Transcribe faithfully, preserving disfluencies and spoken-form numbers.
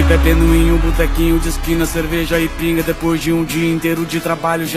Bebendo em um botequinho de esquina, cerveja e pinga. Depois de um dia inteiro de trabalho já